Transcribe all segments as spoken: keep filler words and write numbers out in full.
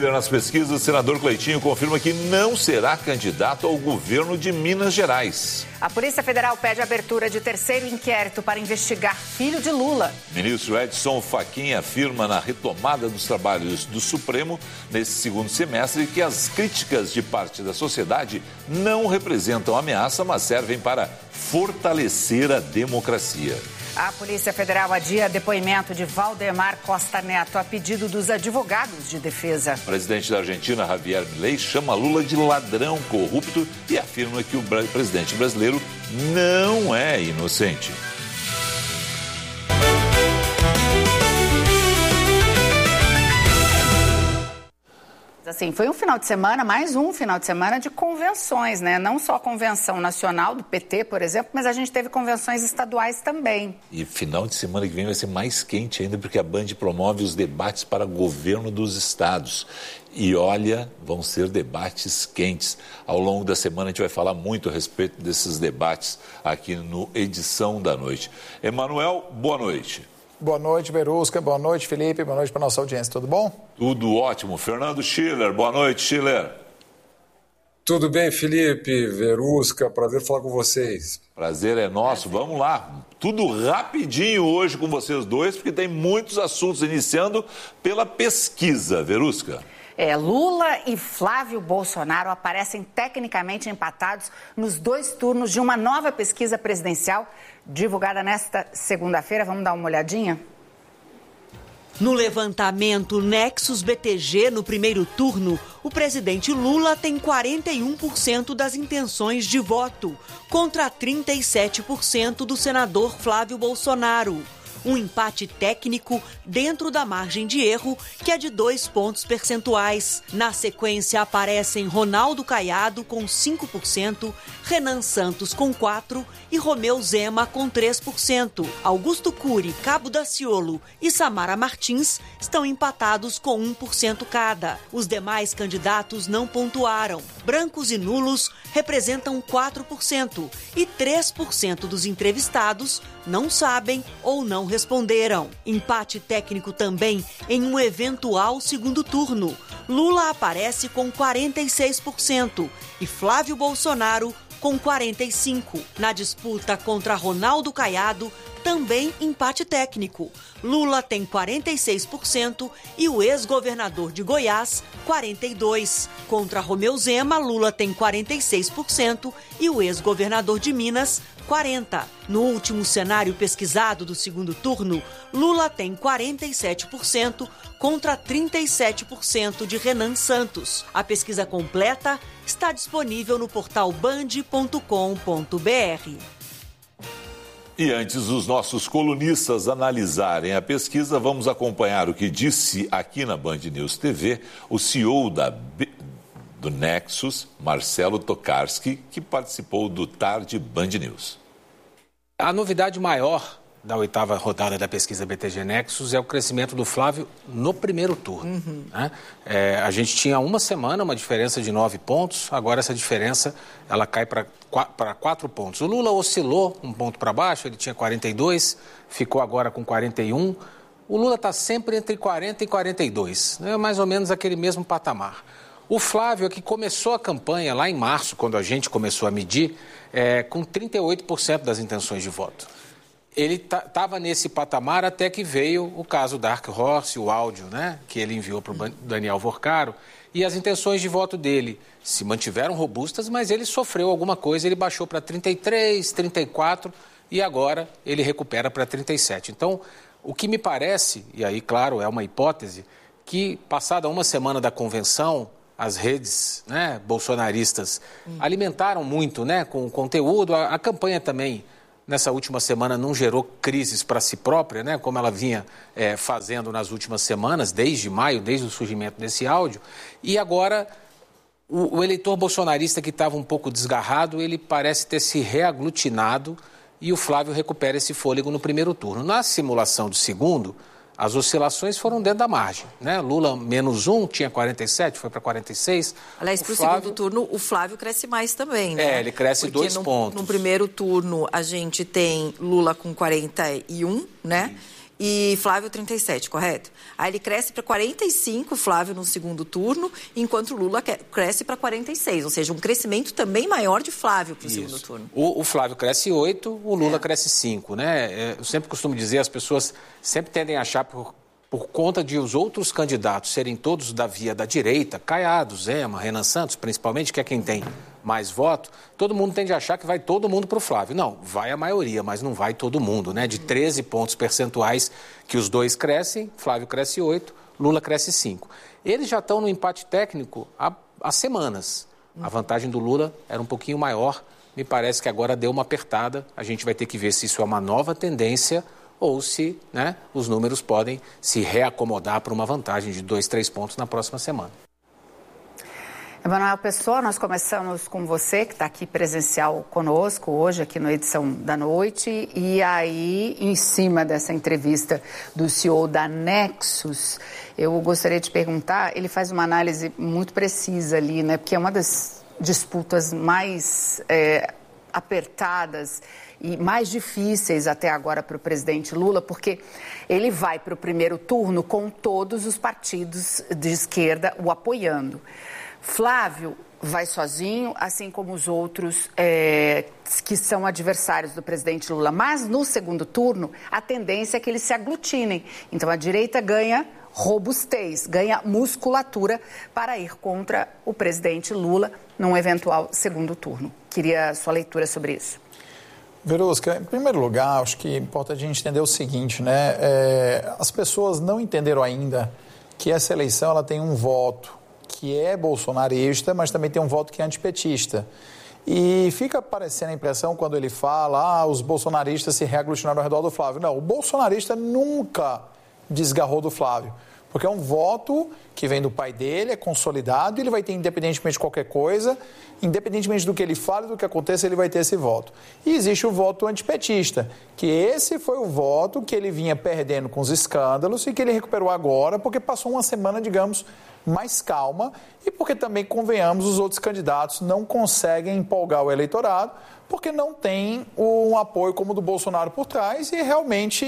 líder nas pesquisas, o senador Cleitinho confirma que não será candidato ao governo de Minas Gerais. A Polícia Federal pede a abertura de terceiro inquérito para investigar filho de Lula. O ministro Edson Fachin afirma na retomada dos trabalhos do Supremo nesse segundo semestre que as críticas de parte da sociedade não representam ameaça, mas servem para fortalecer a democracia. A Polícia Federal adia depoimento de Valdemar Costa Neto a pedido dos advogados de defesa. O presidente da Argentina, Javier Milei, chama Lula de ladrão corrupto e afirma que o presidente brasileiro não é inocente. Assim, foi um final de semana, mais um final de semana de convenções, né? Não só a convenção nacional do P T, por exemplo, mas a gente teve convenções estaduais também. E final de semana que vem vai ser mais quente ainda, porque a Band promove os debates para governo dos estados. E olha, vão ser debates quentes. Ao longo da semana a gente vai falar muito a respeito desses debates aqui no Edição da Noite. Emanuel, boa noite. Boa noite, Verusca. Boa noite, Felipe. Boa noite para a nossa audiência. Tudo bom? Tudo ótimo. Fernando Schiller. Boa noite, Schiller. Tudo bem, Felipe, Verusca. Prazer falar com vocês. Prazer é nosso. Vamos lá. Tudo rapidinho hoje com vocês dois, porque tem muitos assuntos, iniciando pela pesquisa. Verusca. É, Lula e Flávio Bolsonaro aparecem tecnicamente empatados nos dois turnos de uma nova pesquisa presidencial divulgada nesta segunda-feira. Vamos dar uma olhadinha? No levantamento Nexus B T G, no primeiro turno, o presidente Lula tem quarenta e um por cento das intenções de voto, contra trinta e sete por cento do senador Flávio Bolsonaro. Um empate técnico dentro da margem de erro, que é de dois pontos percentuais. Na sequência aparecem Ronaldo Caiado com cinco por cento, Renan Santos com quatro por cento e Romeu Zema com três por cento. Augusto Cury, Cabo Daciolo e Samara Martins estão empatados com um por cento cada. Os demais candidatos não pontuaram. Brancos e nulos representam quatro por cento e três por cento dos entrevistados não sabem ou não responderam. Empate técnico também em um eventual segundo turno. Lula aparece com quarenta e seis por cento e Flávio Bolsonaro com quarenta e cinco por cento. Na disputa contra Ronaldo Caiado, também empate técnico. Lula tem quarenta e seis por cento e o ex-governador de Goiás, quarenta e dois por cento. Contra Romeu Zema, Lula tem quarenta e seis por cento e o ex-governador de Minas, quarenta por cento. No último cenário pesquisado do segundo turno, Lula tem quarenta e sete por cento contra trinta e sete por cento de Renan Santos. A pesquisa completa está disponível no portal band ponto com ponto br. E antes dos nossos colunistas analisarem a pesquisa, vamos acompanhar o que disse aqui na Band News T V o C E O da B... do Nexus, Marcelo Tokarski, que participou do Tarde Band News. A novidade maior da oitava rodada da pesquisa B T G Nexus é o crescimento do Flávio no primeiro turno. Uhum. Né? É, a gente tinha uma semana, uma diferença de nove pontos, agora essa diferença ela cai para quatro pontos. O Lula oscilou um ponto para baixo, ele tinha quarenta e dois, ficou agora com quarenta e um. O Lula está sempre entre quarenta e quarenta e dois, né? Mais ou menos aquele mesmo patamar. O Flávio é que começou a campanha lá em março, quando a gente começou a medir, é, com trinta e oito por cento das intenções de voto. Ele estava nesse patamar até que veio o caso Dark Horse, o áudio, né, que ele enviou para o Daniel Vorcaro, e as intenções de voto dele se mantiveram robustas, mas ele sofreu alguma coisa, ele baixou para trinta e três, trinta e quatro e agora ele recupera para trinta e sete. Então, o que me parece, e aí, claro, é uma hipótese, que passada uma semana da convenção, as redes, né, bolsonaristas hum. alimentaram muito, né, com o conteúdo, a, a campanha também nessa última semana não gerou crises para si própria, né, como ela vinha é, fazendo nas últimas semanas, desde maio, desde o surgimento desse áudio. E agora, o, o eleitor bolsonarista que estava um pouco desgarrado, ele parece ter se reaglutinado e o Flávio recupera esse fôlego no primeiro turno. Na simulação do segundo, as oscilações foram dentro da margem, né? Lula menos um, tinha quarenta e sete, foi para quarenta e seis. Aliás, para o Flávio... segundo turno, o Flávio cresce mais também, né? É, ele cresce Porque dois no, pontos. No primeiro turno, a gente tem Lula com quarenta e um, né? e Flávio trinta e sete, correto? Aí ele cresce para quarenta e cinco, Flávio no segundo turno, enquanto Lula cresce para quarenta e seis, ou seja, um crescimento também maior de Flávio para o segundo turno. O, o Flávio cresce oito, o Lula é. cresce cinco, né? Eu sempre costumo dizer, as pessoas sempre tendem a achar por, por conta de os outros candidatos serem todos da via da direita, Caiado, Zema, Renan Santos, principalmente, que é quem tem mais voto, todo mundo tende a achar que vai todo mundo para o Flávio. Não, vai a maioria, mas não vai todo mundo, né? De treze pontos percentuais que os dois crescem, Flávio cresce oito, Lula cresce cinco. Eles já estão no empate técnico há, há semanas. A vantagem do Lula era um pouquinho maior, me parece que agora deu uma apertada. A gente vai ter que ver se isso é uma nova tendência ou se, né, os números podem se reacomodar para uma vantagem de dois, três pontos na próxima semana. Emanuel Pessoa, nós começamos com você, que está aqui presencial conosco hoje, aqui na edição da noite. E aí, em cima dessa entrevista do C E O da Nexus, eu gostaria de perguntar, ele faz uma análise muito precisa ali, né? Porque é uma das disputas mais é, apertadas e mais difíceis até agora para o presidente Lula, porque ele vai para o primeiro turno com todos os partidos de esquerda o apoiando. Flávio vai sozinho, assim como os outros é, que são adversários do presidente Lula. Mas no segundo turno, a tendência é que eles se aglutinem. Então a direita ganha robustez, ganha musculatura para ir contra o presidente Lula num eventual segundo turno. Queria sua leitura sobre isso. Verusca, em primeiro lugar, acho que é importante a gente entender o seguinte, né? É, as pessoas não entenderam ainda que essa eleição ela tem um voto que é bolsonarista, mas também tem um voto que é antipetista. E fica parecendo a impressão quando ele fala, ah, os bolsonaristas se reaglutinaram ao redor do Flávio. Não, o bolsonarista nunca desgarrou do Flávio, porque é um voto que vem do pai dele, é consolidado, e ele vai ter, independentemente de qualquer coisa, independentemente do que ele fale, do que aconteça, ele vai ter esse voto. E existe o voto antipetista, que esse foi o voto que ele vinha perdendo com os escândalos e que ele recuperou agora, porque passou uma semana, digamos, mais calma, e porque também, convenhamos, os outros candidatos não conseguem empolgar o eleitorado, porque não tem um apoio como o do Bolsonaro por trás e realmente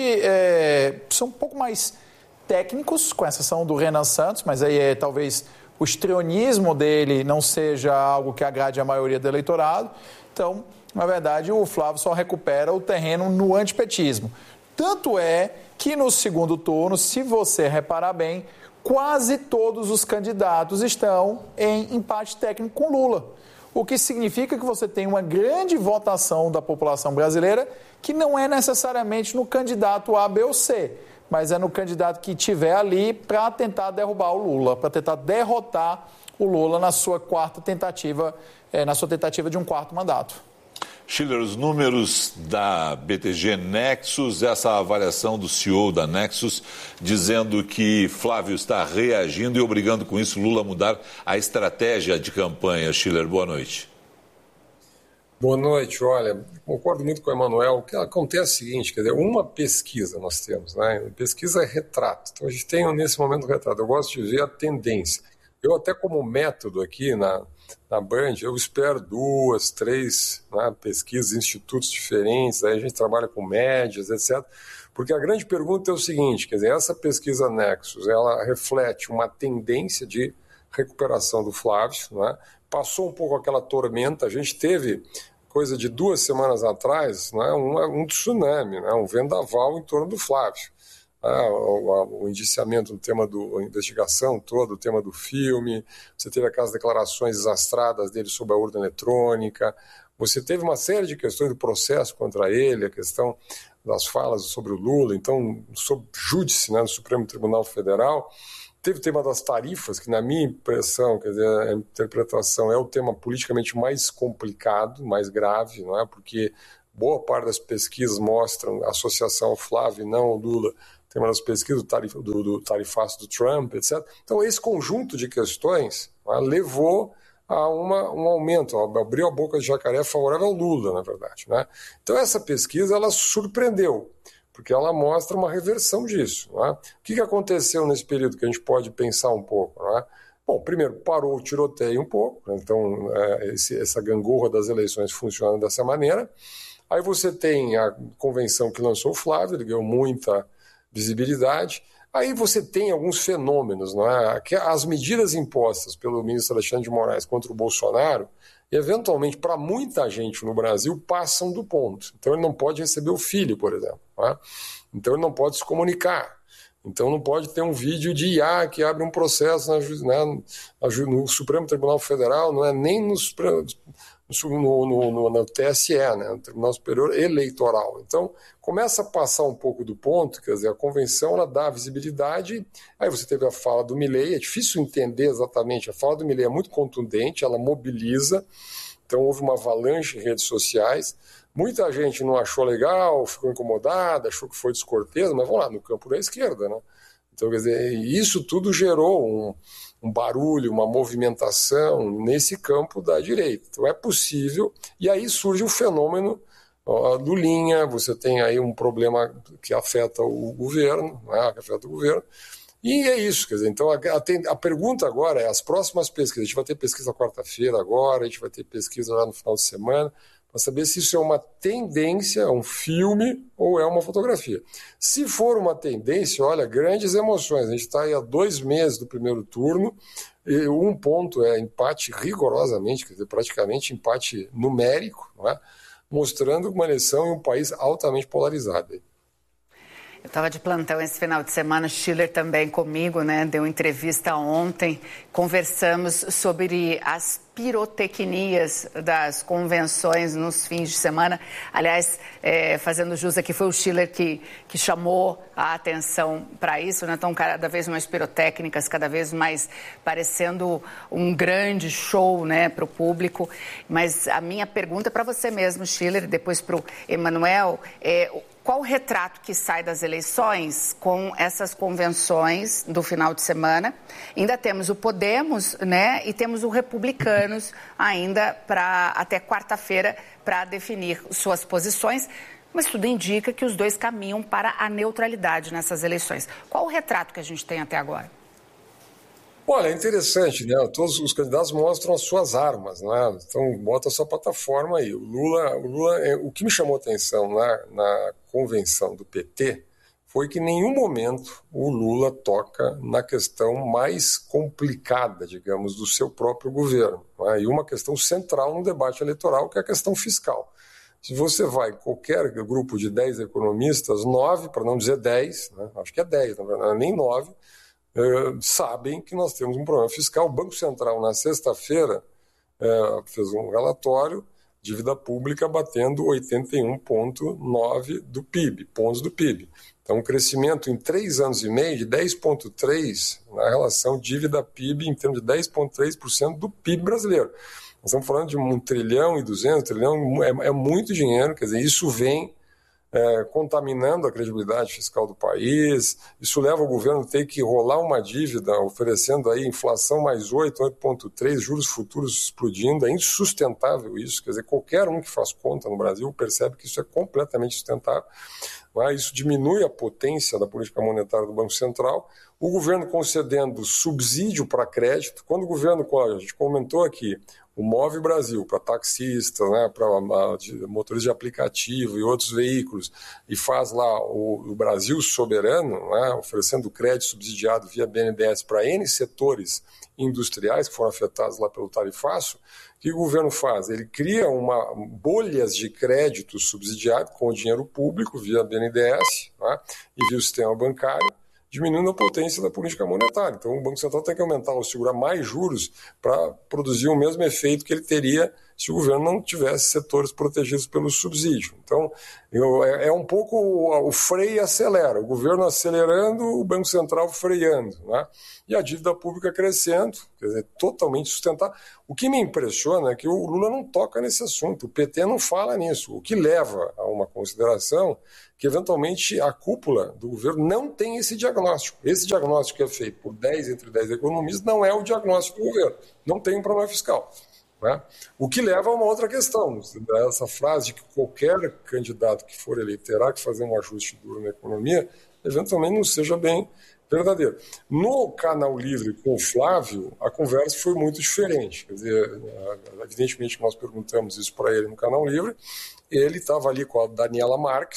é, são um pouco mais técnicos, com exceção do Renan Santos, mas aí é, talvez o histrionismo dele não seja algo que agrade a maioria do eleitorado. Então, na verdade, o Flávio só recupera o terreno no antipetismo. Tanto é que no segundo turno, se você reparar bem, quase todos os candidatos estão em empate técnico com Lula. O que significa que você tem uma grande votação da população brasileira que não é necessariamente no candidato A, B ou C, mas é no candidato que estiver ali para tentar derrubar o Lula, para tentar derrotar o Lula na sua quarta tentativa, é, na sua tentativa de um quarto mandato. Schiller, os números da B T G Nexus, essa avaliação do C E O da Nexus, dizendo que Flávio está reagindo e obrigando com isso Lula a mudar a estratégia de campanha. Schiller, boa noite. Boa noite. Olha, concordo muito com o Emanuel. O que acontece é o seguinte, quer dizer, uma pesquisa nós temos, né? Pesquisa é retrato. Então a gente tem nesse momento retrato. Eu gosto de ver a tendência. Eu até como método aqui na, na Band, eu espero duas, três, né, pesquisas, institutos diferentes, aí a gente trabalha com médias, etcétera. Porque a grande pergunta é o seguinte, quer dizer, essa pesquisa Nexus, ela reflete uma tendência de recuperação do Flávio, né? Passou um pouco aquela tormenta, a gente teve coisa de duas semanas atrás, né, um, um tsunami, né, um vendaval em torno do Flávio. Ah, o, o indiciamento no tema da investigação toda, o tema do filme, você teve aquelas declarações desastradas dele sobre a urna eletrônica, você teve uma série de questões do processo contra ele, a questão das falas sobre o Lula, então, sob júdice, né, no Supremo Tribunal Federal, teve o tema das tarifas, que na minha impressão, quer dizer, a interpretação é o tema politicamente mais complicado, mais grave, não é? Porque boa parte das pesquisas mostram a associação ao Flávio e não ao Lula, tema das pesquisas do, tarif, do, do tarifaço do Trump, etcétera. Então, esse conjunto de questões, né, levou a uma, um aumento, abriu a boca de jacaré favorável ao Lula, na verdade, né? Então, essa pesquisa, ela surpreendeu, porque ela mostra uma reversão disso, né? O que, que aconteceu nesse período que a gente pode pensar um pouco, né? Bom, primeiro, parou o tiroteio um pouco, né? Então, é, esse, essa gangorra das eleições funciona dessa maneira. Aí você tem a convenção que lançou o Flávio, ele ganhou muita visibilidade. Aí você tem alguns fenômenos, não é? As medidas impostas pelo ministro Alexandre de Moraes contra o Bolsonaro, eventualmente, para muita gente no Brasil, passam do ponto. Então ele não pode receber o filho, por exemplo. Não é? Então ele não pode se comunicar. Então não pode ter um vídeo de I A que abre um processo na, né, no Supremo Tribunal Federal, não é nem no, no, no, no, no T S E, né, no Tribunal Superior Eleitoral. Então começa a passar um pouco do ponto, quer dizer, a convenção ela dá visibilidade. Aí você teve a fala do Milei, é difícil entender exatamente, a fala do Milei é muito contundente, ela mobiliza, então houve uma avalanche em redes sociais. Muita gente não achou legal, ficou incomodada, achou que foi descortês, mas vamos lá, no campo da esquerda, né? Então, quer dizer, isso tudo gerou um, um barulho, uma movimentação nesse campo da direita. Então é possível, e aí surge o fenômeno ó, do Lulinha, você tem aí um problema que afeta o governo, né? que afeta o governo, e é isso, quer dizer, então a, a, a pergunta agora é, as próximas pesquisas, a gente vai ter pesquisa quarta-feira agora, a gente vai ter pesquisa lá no final de semana, para saber se isso é uma tendência, um filme ou é uma fotografia. Se for uma tendência, olha, grandes emoções. A gente está aí há dois meses do primeiro turno, e um ponto é empate rigorosamente, quer dizer, praticamente empate numérico, não é? Mostrando uma eleição em um país altamente polarizado. Eu estava de plantão esse final de semana, o Schiller também comigo, né? Deu entrevista ontem, conversamos sobre as pirotecnias das convenções nos fins de semana. Aliás, é, fazendo jus aqui, foi o Schiller que, que chamou a atenção para isso, né? Então, cada vez mais pirotécnicas, cada vez mais parecendo um grande show, né, para o público. Mas a minha pergunta é para você mesmo, Schiller, e depois para o Emanuel, é... qual o retrato que sai das eleições com essas convenções do final de semana? Ainda temos o Podemos, né? E temos o Republicanos ainda para até quarta-feira para definir suas posições. Mas tudo indica que os dois caminham para a neutralidade nessas eleições. Qual o retrato que a gente tem até agora? Olha, é interessante, né? Todos os candidatos mostram as suas armas, né? Então, bota a sua plataforma aí. O Lula, o Lula, é, o que me chamou a atenção na, na convenção do P T foi que em nenhum momento o Lula toca na questão mais complicada, digamos, do seu próprio governo, né? E uma questão central no debate eleitoral, que é a questão fiscal. Se você vai em qualquer grupo de dez economistas, nove, para não dizer dez, né? Acho que é dez, na verdade, nem nove, Uh, sabem que nós temos um problema fiscal. O Banco Central, na sexta-feira, uh, fez um relatório, dívida pública batendo oitenta e um vírgula nove do P I B, pontos do P I B. Então, um crescimento em três anos e meio de dez vírgula três por cento na relação dívida-P I B, em termos de dez vírgula três por cento do P I B brasileiro. Nós estamos falando de um trilhão e duzentos, trilhão, é, é muito dinheiro, quer dizer, isso vem É, contaminando a credibilidade fiscal do país. Isso leva o governo a ter que rolar uma dívida, oferecendo aí inflação mais oito, oito vírgula três, juros futuros explodindo. É insustentável isso. Quer dizer, qualquer um que faz conta no Brasil percebe que isso é completamente sustentável. Mas isso diminui a potência da política monetária do Banco Central. O governo concedendo subsídio para crédito. Quando o governo, a gente comentou aqui, o Move Brasil para taxistas, né, para motores de aplicativo e outros veículos, e faz lá o, o Brasil soberano, né, oferecendo crédito subsidiado via B N D E S para N setores industriais que foram afetados lá pelo tarifaço. O que o governo faz? Ele cria uma, bolhas de crédito subsidiado com o dinheiro público via B N D E S, né, e via o sistema bancário, diminuindo a potência da política monetária. Então, o Banco Central tem que aumentar ou segurar mais juros para produzir o mesmo efeito que ele teria se o governo não tivesse setores protegidos pelo subsídio. Então, eu, é, é um pouco o, o freio acelera, o governo acelerando, o Banco Central freando, né? E a dívida pública crescendo, quer dizer, totalmente sustentável. O que me impressiona é que o Lula não toca nesse assunto, o P T não fala nisso, o que leva a uma consideração que, eventualmente, a cúpula do governo não tem esse diagnóstico. Esse diagnóstico que é feito por dez entre dez economistas não é o diagnóstico do governo, não tem um problema fiscal. Né? O que leva a uma outra questão, essa frase de que qualquer candidato que for eleito terá que fazer um ajuste duro na economia, eventualmente não seja bem verdadeiro. No Canal Livre com o Flávio, a conversa foi muito diferente. Quer dizer, evidentemente que nós perguntamos isso para ele no Canal Livre, ele estava ali com a Daniela Marques,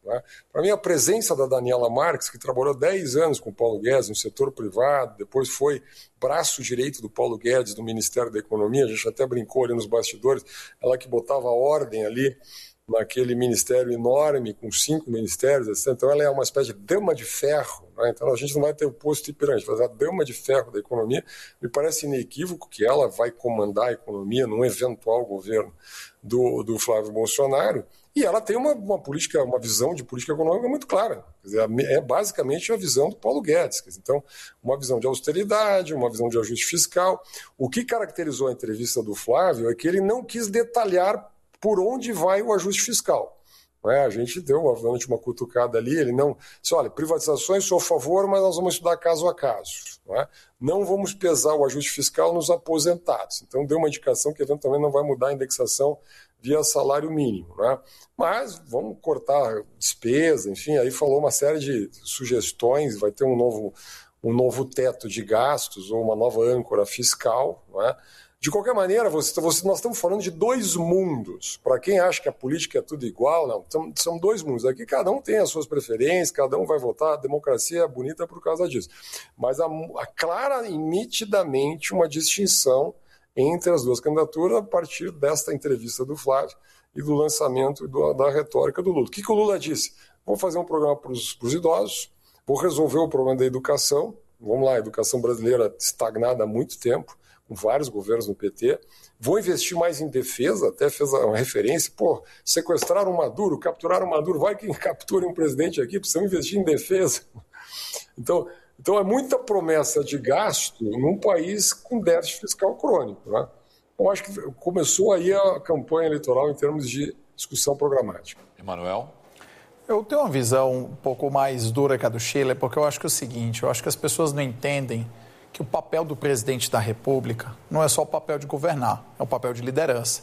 Né? Para mim, a presença da Daniela Marques, que trabalhou dez anos com o Paulo Guedes no setor privado, depois foi braço direito do Paulo Guedes no Ministério da Economia, a gente até brincou ali nos bastidores, ela que botava ordem ali naquele ministério enorme, com cinco ministérios, etcétera. Então ela é uma espécie de dama de ferro, né? Então a gente não vai ter o posto Ipiranga, mas a dama de ferro da economia. Me parece inequívoco que ela vai comandar a economia num eventual governo do, do Flávio Bolsonaro, e ela tem uma, uma política, uma visão de política econômica muito clara. Quer dizer, é basicamente a visão do Paulo Guedes. Quer dizer, então, uma visão de austeridade, uma visão de ajuste fiscal. O que caracterizou a entrevista do Flávio é que ele não quis detalhar por onde vai o ajuste fiscal. Não é? A gente deu, obviamente, uma cutucada ali, ele não disse, olha, privatizações sou a favor, mas nós vamos estudar caso a caso. Não é? Não vamos pesar o ajuste fiscal nos aposentados. Então, deu uma indicação que eventualmente não vai mudar a indexação via salário mínimo. Não é? Mas vamos cortar despesa, enfim, aí falou uma série de sugestões, vai ter um novo, um novo teto de gastos ou uma nova âncora fiscal, não é? De qualquer maneira, você, você, nós estamos falando de dois mundos. Para quem acha que a política é tudo igual, não, são, são dois mundos. Aqui cada um tem as suas preferências, cada um vai votar, a democracia é bonita por causa disso. Mas há, há clara e nitidamente uma distinção entre as duas candidaturas a partir desta entrevista do Flávio e do lançamento do, da retórica do Lula. O que, que o Lula disse? Vou fazer um programa para os idosos, vou resolver o problema da educação. Vamos lá, a educação brasileira estagnada há muito tempo, com vários governos no P T, vou investir mais em defesa, até fez uma referência, pô, sequestraram o Maduro, capturaram o Maduro, vai que capture um presidente aqui, precisamos investir em defesa. Então, então é muita promessa de gasto num país com déficit fiscal crônico. Né? Então acho que começou aí a campanha eleitoral em termos de discussão programática. Emanuel? Eu tenho uma visão um pouco mais dura que a do Chile, porque eu acho que é o seguinte, eu acho que as pessoas não entendem que o papel do presidente da República não é só o papel de governar, é o papel de liderança.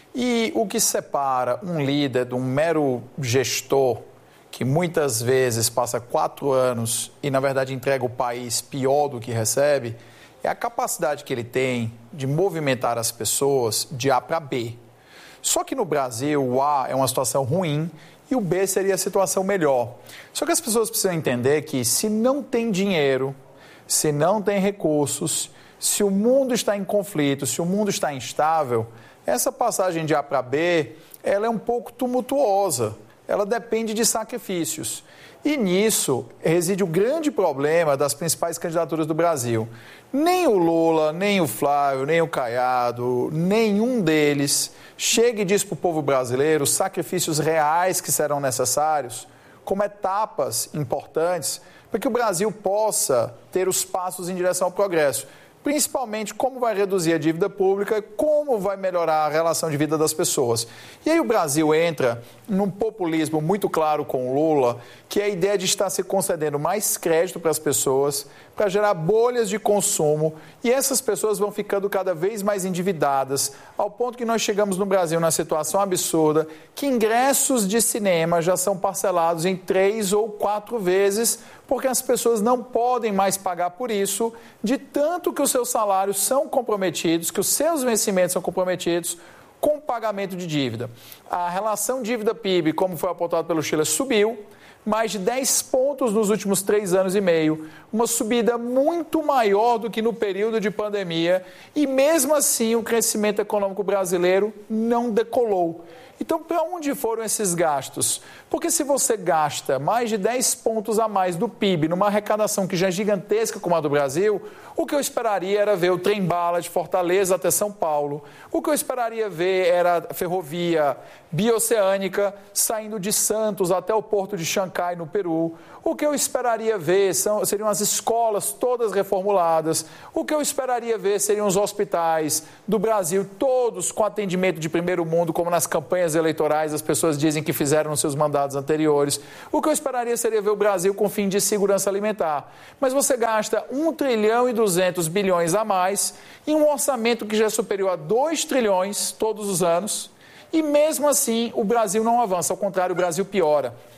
E o que separa um líder de um mero gestor, que muitas vezes passa quatro anos e, na verdade, entrega o país pior do que recebe, é a capacidade que ele tem de movimentar as pessoas de A para B. Só que no Brasil, o A é uma situação ruim e o B seria a situação melhor. Só que as pessoas precisam entender que, se não tem dinheiro, se não tem recursos, se o mundo está em conflito, se o mundo está instável, essa passagem de A para B, ela é um pouco tumultuosa, ela depende de sacrifícios. E nisso reside o grande problema das principais candidaturas do Brasil. Nem o Lula, nem o Flávio, nem o Caiado, nenhum deles chega e diz para o povo brasileiro os sacrifícios reais que serão necessários, como etapas importantes, para que o Brasil possa ter os passos em direção ao progresso. Principalmente como vai reduzir a dívida pública, como vai melhorar a relação de vida das pessoas. E aí o Brasil entra num populismo muito claro com o Lula, que é a ideia de estar se concedendo mais crédito para as pessoas, para gerar bolhas de consumo, e essas pessoas vão ficando cada vez mais endividadas, ao ponto que nós chegamos no Brasil na situação absurda, que ingressos de cinema já são parcelados em três ou quatro vezes, porque as pessoas não podem mais pagar por isso, de tanto que os seus salários são comprometidos, que os seus vencimentos são comprometidos com o pagamento de dívida. A relação dívida-P I B, como foi apontado pelo Chile, subiu mais de dez pontos nos últimos três anos e meio, uma subida muito maior do que no período de pandemia, e mesmo assim o crescimento econômico brasileiro não decolou. Então, para onde foram esses gastos? Porque se você gasta mais de dez pontos a mais do P I B numa arrecadação que já é gigantesca como a do Brasil, o que eu esperaria era ver o trem-bala de Fortaleza até São Paulo. O que eu esperaria ver era a ferrovia bioceânica saindo de Santos até o porto de Chancai, no Peru. O que eu esperaria ver são, seriam as escolas todas reformuladas. O que eu esperaria ver seriam os hospitais do Brasil, todos com atendimento de primeiro mundo, como nas campanhas eleitorais as pessoas dizem que fizeram nos seus mandatos anteriores. O que eu esperaria seria ver o Brasil com fim de segurança alimentar. Mas você gasta um trilhão e duzentos bilhões a mais em um orçamento que já é superior a dois trilhões todos os anos, e mesmo assim o Brasil não avança, ao contrário, o Brasil piora.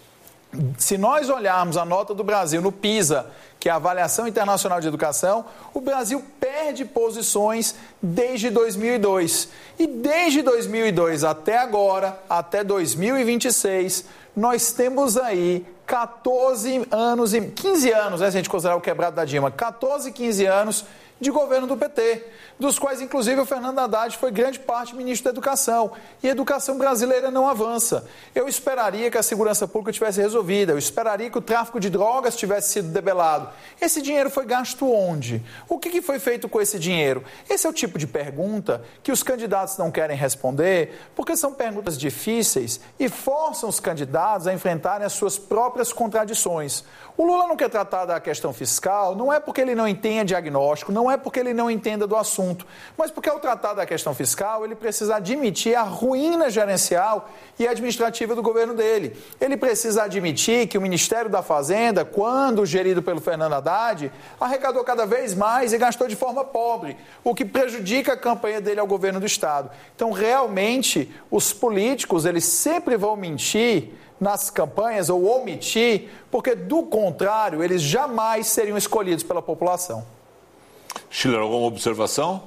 Se nós olharmos a nota do Brasil no PISA, que é a Avaliação Internacional de Educação, o Brasil perde posições desde dois mil e dois. E desde dois mil e dois até agora, até dois mil e vinte e seis, nós temos aí quatorze anos, e quinze anos, né, se a gente considerar o quebrado da Dilma, quatorze, quinze anos de governo do P T, dos quais, inclusive, o Fernando Haddad foi grande parte ministro da Educação. E a educação brasileira não avança. Eu esperaria que a segurança pública tivesse resolvida, eu esperaria que o tráfico de drogas tivesse sido debelado. Esse dinheiro foi gasto onde? O que, que foi feito com esse dinheiro? Esse é o tipo de pergunta que os candidatos não querem responder, porque são perguntas difíceis e forçam os candidatos a enfrentarem as suas próprias contradições. O Lula não quer tratar da questão fiscal, não é porque ele não entende diagnóstico, não é porque ele não entenda do assunto, mas porque ao tratar da questão fiscal, ele precisa admitir a ruína gerencial e administrativa do governo dele. Ele precisa admitir que o Ministério da Fazenda, quando gerido pelo Fernando Haddad, arrecadou cada vez mais e gastou de forma pobre, o que prejudica a campanha dele ao governo do Estado. Então, realmente, os políticos, eles sempre vão mentir nas campanhas ou omitir, porque, do contrário, eles jamais seriam escolhidos pela população. Schiller, alguma observação?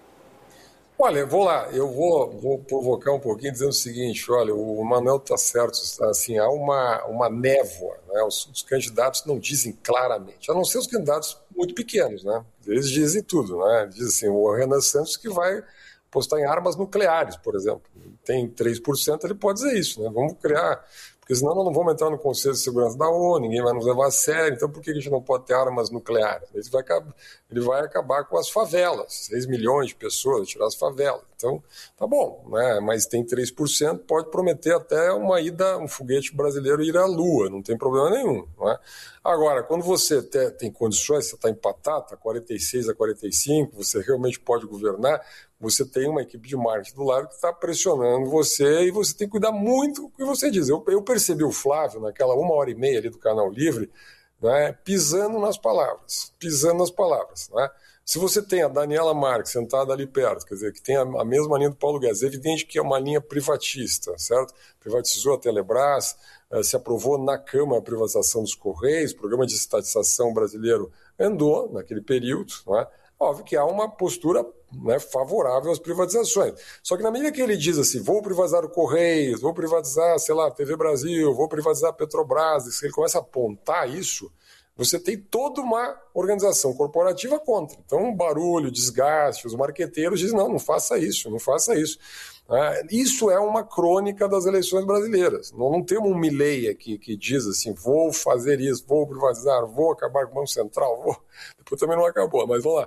Olha, vou lá, eu vou, vou provocar um pouquinho dizendo o seguinte, olha, o Manuel está certo, assim, há uma, uma névoa, né? os, os candidatos não dizem claramente, a não ser os candidatos muito pequenos, né? Eles dizem tudo, né? Dizem assim, o Renan Santos que vai apostar em armas nucleares, por exemplo, tem três por cento, ele pode dizer isso, né? Vamos criar... Porque senão nós não vamos entrar no Conselho de Segurança da ONU, ninguém vai nos levar a sério, então por que a gente não pode ter armas nucleares? Ele vai, ele vai acabar com as favelas, seis milhões de pessoas, tirar as favelas. Então, tá bom, né? Mas tem três por cento, pode prometer até uma ida, um foguete brasileiro ir à Lua, não tem problema nenhum. Não é? Agora, quando você tem condições, você está empatado, está quarenta e seis a quarenta e cinco, você realmente pode governar, você tem uma equipe de marketing do lado que está pressionando você e você tem que cuidar muito do que você diz. Eu, eu percebi o Flávio, naquela uma hora e meia ali do Canal Livre, né, pisando nas palavras, pisando nas palavras. Né? Se você tem a Daniela Marques sentada ali perto, quer dizer, que tem a, a mesma linha do Paulo Guedes, é evidente que é uma linha privatista, certo? Privatizou a Telebrás, eh, se aprovou na Câmara a privatização dos Correios, o programa de estatização brasileiro andou naquele período, não é? Óbvio que há uma postura, né, favorável às privatizações. Só que na medida que ele diz assim, vou privatizar o Correios, vou privatizar, sei lá, a T V Brasil, vou privatizar a Petrobras, se ele começa a apontar isso, você tem toda uma organização corporativa contra. Então, um barulho, desgaste, os marqueteiros dizem, não, não faça isso, não faça isso. Isso é uma crônica das eleições brasileiras. Nós não temos um Milei aqui que diz assim, vou fazer isso, vou privatizar, vou acabar com o Banco Central, vou... depois também não acabou, mas vamos lá.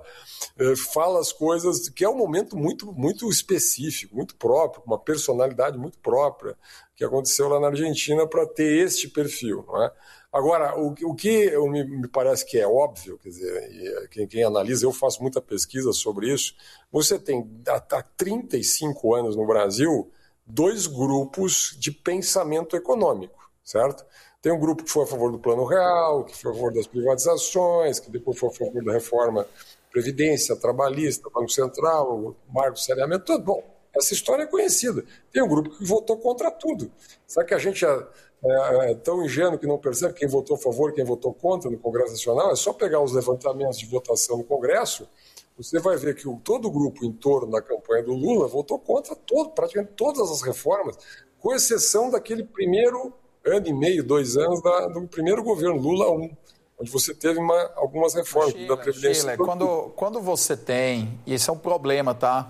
Fala as coisas, que é um momento muito, muito específico, muito próprio, uma personalidade muito própria, que aconteceu lá na Argentina para ter este perfil, não é? Agora, o, o que eu, me, me parece que é óbvio, quer dizer, e quem, quem analisa, eu faço muita pesquisa sobre isso, você tem há, há trinta e cinco anos no Brasil dois grupos de pensamento econômico, certo? Tem um grupo que foi a favor do Plano Real, que foi a favor das privatizações, que depois foi a favor da reforma Previdência, Trabalhista, Banco Central, Marco do Saneamento, tudo bom. Essa história é conhecida. Tem um grupo que votou contra tudo. Será que a gente é, é, é tão ingênuo que não percebe quem votou a favor e quem votou contra no Congresso Nacional? É só pegar os levantamentos de votação no Congresso, você vai ver que o, todo o grupo em torno da campanha do Lula votou contra todo, praticamente todas as reformas, com exceção daquele primeiro ano e meio, dois anos da, do primeiro governo Lula um, onde você teve uma, algumas reformas Chile, da Previdência. Chile, quando, quando você tem, e esse é um problema, tá?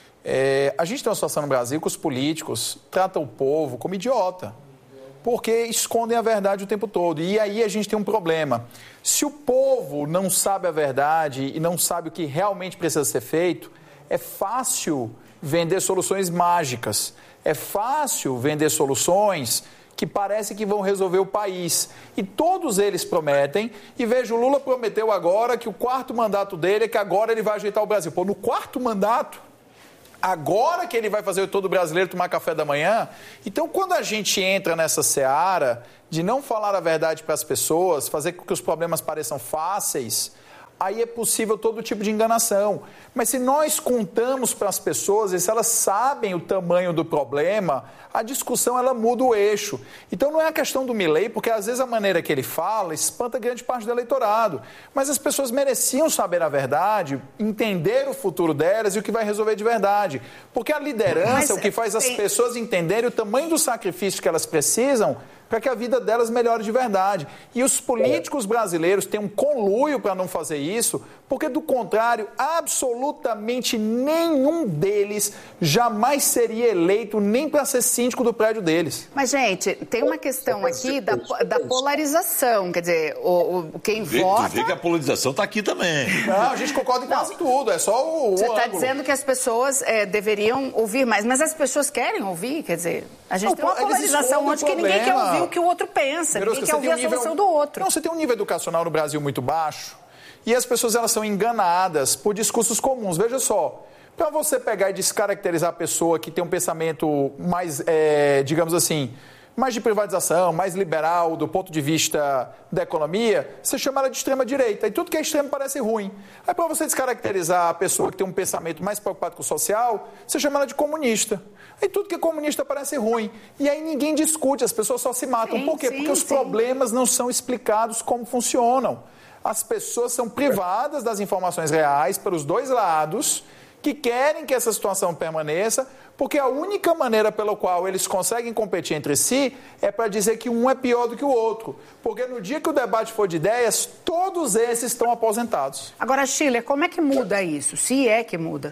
É, a gente tem uma situação no Brasil que os políticos tratam o povo como idiota, porque escondem a verdade o tempo todo. E aí a gente tem um problema. Se o povo não sabe a verdade e não sabe o que realmente precisa ser feito, é fácil vender soluções mágicas, é fácil vender soluções que parece que vão resolver o país. E todos eles prometem, e veja, o Lula prometeu agora que o quarto mandato dele é que agora ele vai ajeitar o Brasil. Pô, no quarto mandato, agora que ele vai fazer todo brasileiro tomar café da manhã? Então, quando a gente entra nessa seara de não falar a verdade para as pessoas, fazer com que os problemas pareçam fáceis, aí é possível todo tipo de enganação. Mas se nós contamos para as pessoas, e se elas sabem o tamanho do problema, a discussão ela muda o eixo. Então não é a questão do Milei, porque às vezes a maneira que ele fala espanta grande parte do eleitorado. Mas as pessoas mereciam saber a verdade, entender o futuro delas e o que vai resolver de verdade. Porque a liderança Mas, é o que faz as tem... pessoas entenderem o tamanho do sacrifício que elas precisam para que a vida delas melhore de verdade. E os políticos brasileiros têm um conluio para não fazer isso, porque, do contrário, absolutamente nenhum deles jamais seria eleito nem para ser síndico do prédio deles. Mas, gente, tem uma questão aqui da, da polarização. Quer dizer, o, o, quem vê, vota... Tu vê que a polarização está aqui também. Não, a gente concorda em quase tudo, é só o, o Você está dizendo que as pessoas é, deveriam ouvir mais, mas as pessoas querem ouvir, quer dizer... A gente não, tem uma polarização onde que ninguém quer ouvir o que o outro pensa, Verusca, ninguém quer ouvir um a nível... solução do outro. Não, você tem um nível educacional no Brasil muito baixo e as pessoas elas são enganadas por discursos comuns. Veja só, para você pegar e descaracterizar a pessoa que tem um pensamento mais, é, digamos assim, mais de privatização, mais liberal do ponto de vista da economia, você chama ela de extrema-direita. E tudo que é extremo parece ruim. Aí, para você descaracterizar a pessoa que tem um pensamento mais preocupado com o social, você chama ela de comunista. Aí tudo que é comunista parece ruim. E aí ninguém discute, as pessoas só se matam. Sim, Por quê? sim, Porque os sim. problemas não são explicados como funcionam. As pessoas são privadas das informações reais pelos dois lados, que querem que essa situação permaneça, porque a única maneira pela qual eles conseguem competir entre si é para dizer que um é pior do que o outro. Porque no dia que o debate for de ideias, todos esses estão aposentados. Agora, Schiller, como é que muda isso? Se é que muda?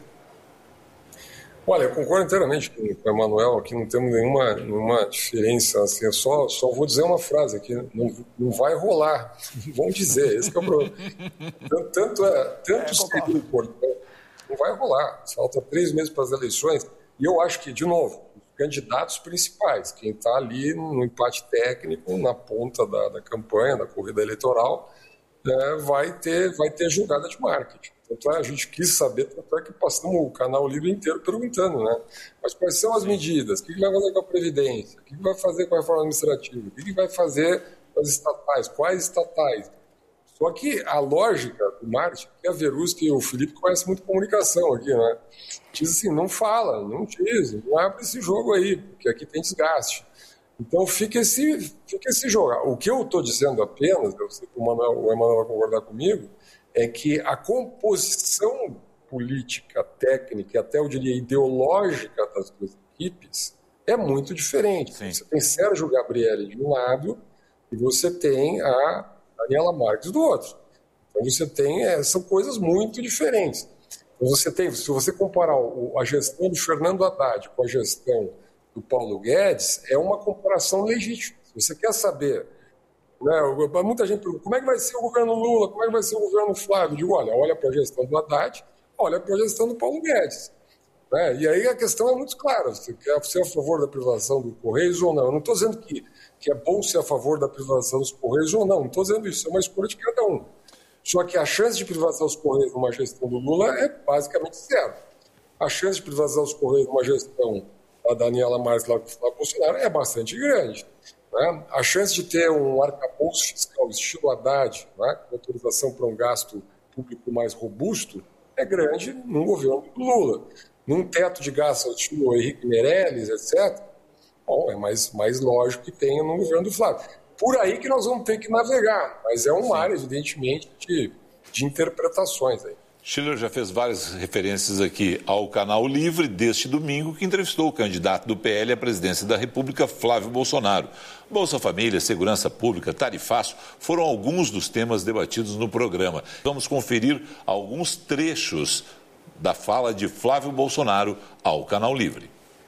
Olha, eu concordo inteiramente com o Emanuel, aqui não temos nenhuma, nenhuma diferença, assim, eu só, só vou dizer uma frase aqui, não, não vai rolar, vão dizer, esse que é o problema. Tanto, tanto, é, tanto é, seria importante, não vai rolar, falta três meses para as eleições, e eu acho que, de novo, os candidatos principais, quem está ali no empate técnico, na ponta da, da campanha, da corrida eleitoral, é, vai, ter, vai ter jogada de marketing. Tanto é, a gente quis saber, tanto é que passamos o canal livre inteiro perguntando, né? Mas quais são as medidas? O que vai fazer com a Previdência? O que vai fazer com a reforma administrativa? O que vai fazer com as estatais? Quais estatais? Só que a lógica do marketing, que a Verusca e o Felipe conhecem muito comunicação aqui, né? Diz assim, não fala, não diz, não abre esse jogo aí, porque aqui tem desgaste. Então fica esse, fica esse jogo. O que eu estou dizendo apenas, eu sei que o Emanuel, o Emanuel vai concordar comigo, é que a composição política, técnica e até, eu diria, ideológica das duas equipes é muito diferente. Sim. Você tem Sérgio Gabrielli de um lado e você tem a Daniela Marques do outro. Então você tem, é, são coisas muito diferentes. Então você tem, se você comparar o, a gestão do Fernando Haddad com a gestão do Paulo Guedes, é uma comparação legítima. Se você quer saber... Né, muita gente pergunta, como é que vai ser o governo Lula, como é que vai ser o governo Flávio? Eu digo, olha, olha para a gestão do Haddad, olha para a gestão do Paulo Guedes. Né? E aí a questão é muito clara, você quer ser a favor da privatização dos Correios ou não? Eu não estou dizendo que, que é bom ser a favor da privatização dos Correios ou não, não estou dizendo isso, é uma escolha de cada um. Só que a chance de privatizar os Correios numa gestão do Lula é basicamente zero. A chance de privatizar os Correios numa gestão da Daniela Marques lá do Flávio Bolsonaro é bastante grande. Né? A chance de ter um arcabouço fiscal estilo Haddad, né, com autorização para um gasto público mais robusto, é grande no governo do Lula. Num teto de gasto estilo Henrique Meirelles, etcétera, bom, é mais, mais lógico que tenha no governo do Flávio. Por aí que nós vamos ter que navegar, mas é uma área, evidentemente, de, de interpretações aí. Schiller já fez várias referências aqui ao Canal Livre deste domingo, que entrevistou o candidato do P L à presidência da República, Flávio Bolsonaro. Bolsa Família, segurança pública, tarifaço foram alguns dos temas debatidos no programa. Vamos conferir alguns trechos da fala de Flávio Bolsonaro ao Canal Livre.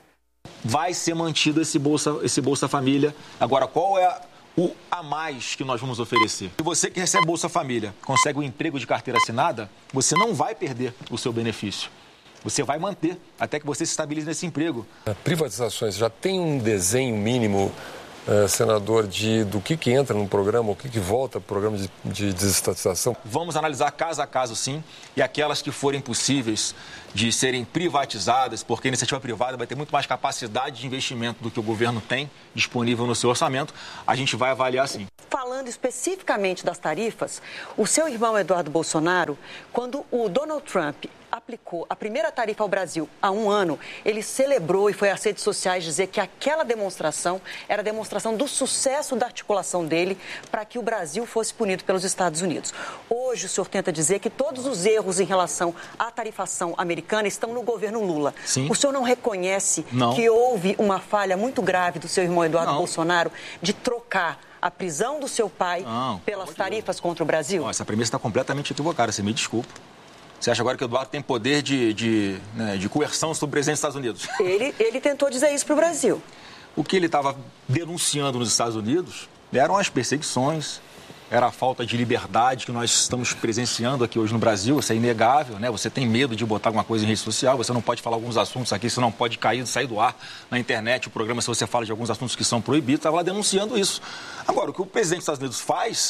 Vai ser mantido esse Bolsa, esse Bolsa Família. Agora, qual é a... o a mais que nós vamos oferecer? Se você que recebe Bolsa Família consegue um emprego de carteira assinada, você não vai perder o seu benefício. Você vai manter até que você se estabilize nesse emprego. Privatizações já tem um desenho mínimo uh, senador, de, do que, que entra no programa, o que, que volta para o programa de, de desestatização? Vamos analisar caso a caso, sim, e aquelas que forem possíveis de serem privatizadas, porque a iniciativa privada vai ter muito mais capacidade de investimento do que o governo tem disponível no seu orçamento, a gente vai avaliar, sim. Falando especificamente das tarifas, o seu irmão Eduardo Bolsonaro, quando o Donald Trump aplicou a primeira tarifa ao Brasil há um ano, ele celebrou e foi às redes sociais dizer que aquela demonstração era a demonstração do sucesso da articulação dele para que o Brasil fosse punido pelos Estados Unidos. Hoje o senhor tenta dizer que todos os erros em relação à tarifação americana estão no governo Lula. Sim. O senhor não reconhece não. que houve uma falha muito grave do seu irmão Eduardo não. Bolsonaro de trocar a prisão do seu pai não, pelas tarifas contra o Brasil? Não, essa premissa está completamente equivocada, você me desculpa. Você acha agora que o Eduardo tem poder de, de, né, de coerção sobre o presidente dos Estados Unidos? Ele, ele tentou dizer isso para o Brasil. O que ele estava denunciando nos Estados Unidos eram as perseguições, era a falta de liberdade que nós estamos presenciando aqui hoje no Brasil. Isso é inegável, né? Você tem medo de botar alguma coisa em rede social, você não pode falar alguns assuntos aqui, você não pode cair, sair do ar na internet, o programa, se você fala de alguns assuntos que são proibidos, estava lá denunciando isso. Agora, o que o presidente dos Estados Unidos faz,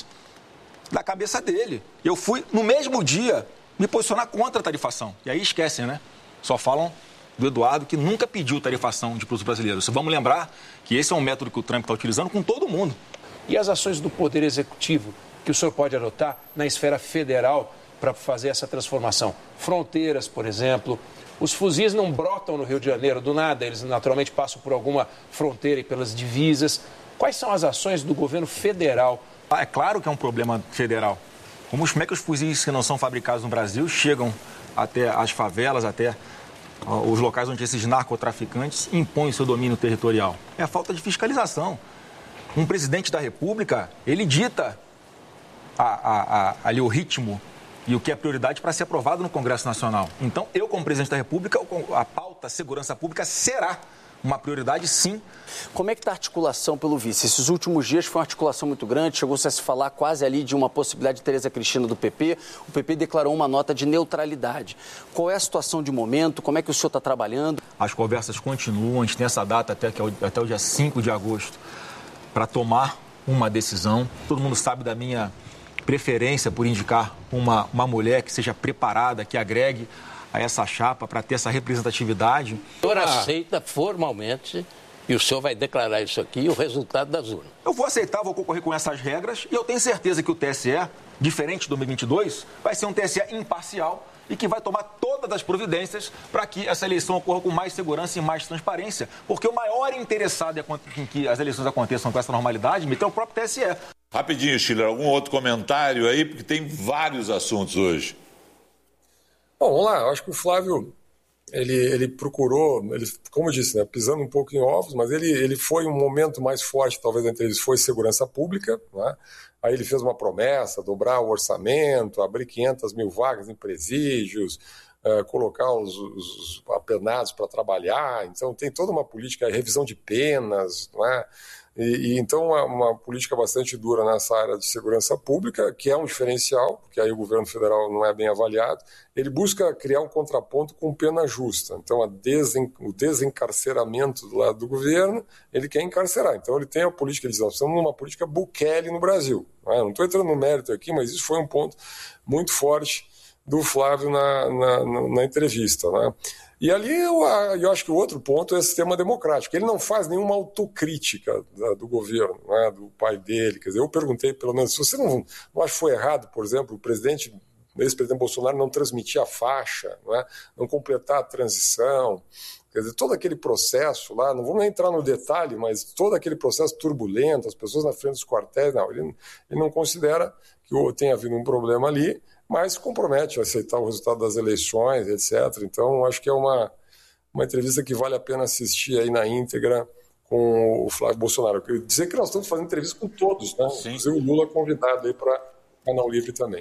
da cabeça dele. Eu fui, no mesmo dia, me posicionar contra a tarifação. E aí esquecem, né? Só falam do Eduardo, que nunca pediu tarifação de produtos brasileiros. Vamos lembrar que esse é um método que o Trump está utilizando com todo mundo. E as ações do Poder Executivo que o senhor pode adotar na esfera federal para fazer essa transformação? Fronteiras, por exemplo. Os fuzis não brotam no Rio de Janeiro do nada, eles naturalmente passam por alguma fronteira e pelas divisas. Quais são as ações do governo federal? Ah, é claro que é um problema federal. Como, como é que os fuzis que não são fabricados no Brasil chegam até as favelas, até uh, os locais onde esses narcotraficantes impõem seu domínio territorial? É a falta de fiscalização. Um presidente da República, ele dita a, a, a, ali o ritmo e o que é prioridade para ser aprovado no Congresso Nacional. Então, eu, como presidente da República, a pauta segurança pública será uma prioridade, sim. Como é que está a articulação pelo vice? Esses últimos dias foi uma articulação muito grande, chegou-se a se falar quase ali de uma possibilidade de Tereza Cristina do P P. O P P declarou uma nota de neutralidade. Qual é a situação de momento? Como é que o senhor está trabalhando? As conversas continuam, a gente tem essa data até, que é o, até o dia cinco de agosto para tomar uma decisão. Todo mundo sabe da minha preferência por indicar uma, uma mulher que seja preparada, que agregue a essa chapa para ter essa representatividade. O senhor aceita formalmente, e o senhor vai declarar isso aqui, o resultado das urnas? Eu vou aceitar, vou concorrer com essas regras e eu tenho certeza que o T S E, diferente de dois mil e vinte e dois, vai ser um T S E imparcial e que vai tomar todas as providências para que essa eleição ocorra com mais segurança e mais transparência. Porque o maior interessado em que as eleições aconteçam com essa normalidade é o próprio T S E. Rapidinho, Schiller, algum outro comentário aí? Porque tem vários assuntos hoje. Bom, vamos lá. Eu acho que o Flávio, ele, ele procurou, ele, como eu disse, né, pisando um pouco em ovos, mas ele, ele foi um momento mais forte, talvez, entre eles, foi segurança pública, né? Aí ele fez uma promessa, dobrar o orçamento, abrir quinhentas mil vagas em presídios, uh, colocar os, os apenados para trabalhar. Então, tem toda uma política, revisão de penas, não é? E, e então uma, uma política bastante dura nessa área de segurança pública, que é um diferencial, porque aí o governo federal não é bem avaliado. Ele busca criar um contraponto com pena justa. Então a desen, o desencarceramento do lado do governo, ele quer encarcerar. Então ele tem a política, eles estão numa política Bukele no Brasil. Não estou entrando no mérito aqui, mas isso foi um ponto muito forte do Flávio na, na, na entrevista, né? E ali eu, eu acho que o outro ponto é o sistema democrático. Ele não faz nenhuma autocrítica da, do governo, né, do pai dele. Quer dizer, eu perguntei, pelo menos, se você não, não acha que foi errado, por exemplo, o presidente, o ex-presidente Bolsonaro não transmitir a faixa, não, é, não completar a transição. Quer dizer, todo aquele processo lá, não vamos entrar no detalhe, mas todo aquele processo turbulento, as pessoas na frente dos quartéis, não, ele, ele não considera que tenha havido um problema ali, mas se compromete a aceitar o resultado das eleições, etcétera. Então, acho que é uma, uma entrevista que vale a pena assistir aí na íntegra com o Flávio Bolsonaro. Eu queria dizer que nós estamos fazendo entrevista com todos, né? Sim. Inclusive o Lula convidado aí para o Canal Livre também.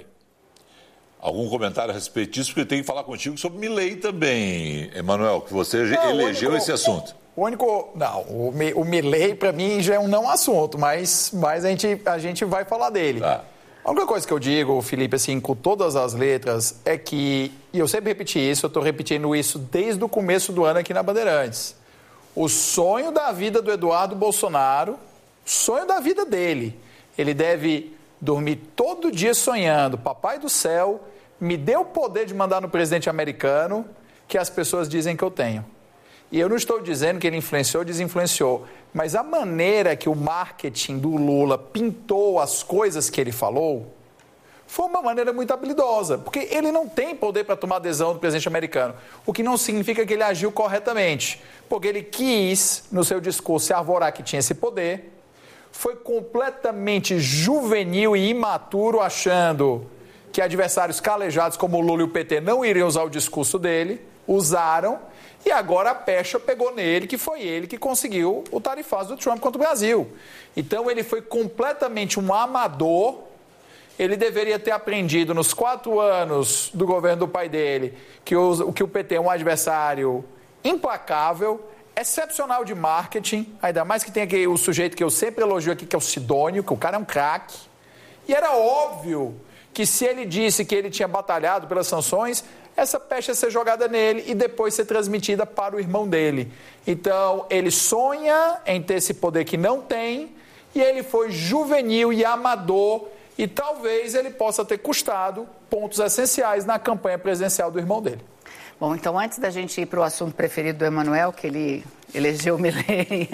Algum comentário a respeito disso? Porque eu tenho que falar contigo sobre Milei também, Emanuel, que você não, elegeu único, esse assunto. O único... Não, o, o Milei, para mim, já é um não assunto, mas, mas a, gente, a gente vai falar dele. Tá. A única coisa que eu digo, Felipe, assim, com todas as letras, é que, e eu sempre repeti isso, eu estou repetindo isso desde o começo do ano aqui na Bandeirantes, o sonho da vida do Eduardo Bolsonaro sonho da vida dele. Ele deve dormir todo dia sonhando, papai do céu, me dê o poder de mandar no presidente americano que as pessoas dizem que eu tenho. E eu não estou dizendo que ele influenciou ou desinfluenciou, mas a maneira que o marketing do Lula pintou as coisas que ele falou foi uma maneira muito habilidosa, porque ele não tem poder para tomar adesão do presidente americano, o que não significa que ele agiu corretamente, porque ele quis, no seu discurso, se arvorar que tinha esse poder, foi completamente juvenil e imaturo, achando que adversários calejados como o Lula e o P T não iriam usar o discurso dele, usaram, e agora a pecha pegou nele, que foi ele que conseguiu o tarifaço do Trump contra o Brasil. Então ele foi completamente um amador. Ele deveria ter aprendido nos quatro anos do governo do pai dele que o, que o P T é um adversário implacável, excepcional de marketing, ainda mais que tem aqui o sujeito que eu sempre elogio aqui, que é o Sidônio, que o cara é um craque. E era óbvio que se ele disse que ele tinha batalhado pelas sanções, essa pecha ia ser jogada nele e depois ser transmitida para o irmão dele. Então, ele sonha em ter esse poder que não tem, e ele foi juvenil e amador, e talvez ele possa ter custado pontos essenciais na campanha presidencial do irmão dele. Bom, então antes da gente ir para o assunto preferido do Emanuel, que ele elegeu Milei,